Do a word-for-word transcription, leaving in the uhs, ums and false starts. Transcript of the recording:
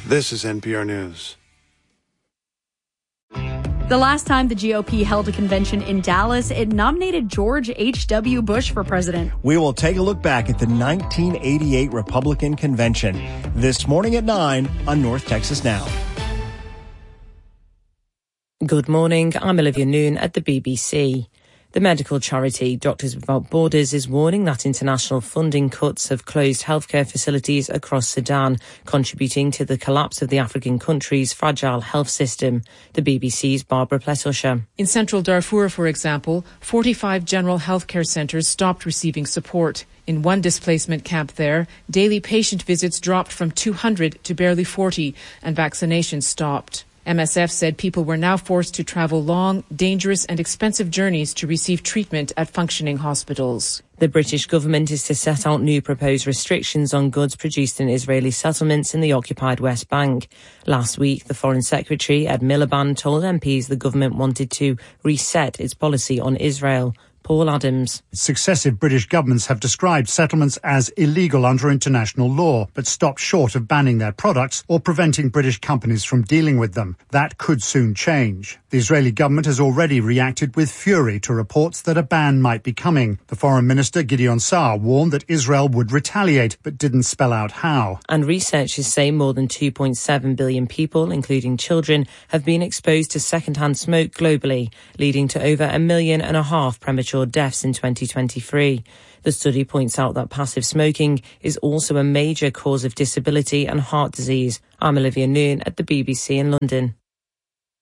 This is N P R News. The last time the G O P held a convention in Dallas, it nominated George H W. Bush for president. We will take a look back at the nineteen eighty-eight Republican Convention this morning at nine on North Texas Now. Good morning, I'm Olivia Noon at the B B C. The medical charity Doctors Without Borders is warning that international funding cuts have closed healthcare facilities across Sudan, contributing to the collapse of the African country's fragile health system. The B B C's Barbara Plesusher. In central Darfur, for example, forty-five general healthcare centres stopped receiving support. In one displacement camp there, daily patient visits dropped from two hundred to barely forty, and vaccinations stopped. M S F said people were now forced to travel long, dangerous and expensive journeys to receive treatment at functioning hospitals. The British government is to set out new proposed restrictions on goods produced in Israeli settlements in the occupied West Bank. Last week, the Foreign Secretary, Ed Miliband, told M Ps the government wanted to reset its policy on Israel. Paul Adams. Successive British governments have described settlements as illegal under international law, but stopped short of banning their products or preventing British companies from dealing with them. That could soon change. The Israeli government has already reacted with fury to reports that a ban might be coming. The Foreign Minister, Gideon Saar, warned that Israel would retaliate, but didn't spell out how. And researchers say more than two point seven billion people, including children, have been exposed to second-hand smoke globally, leading to over a million and a half premature deaths in twenty twenty-three. The study points out that passive smoking is also a major cause of disability and heart disease. I'm Olivia Noon at the B B C in London.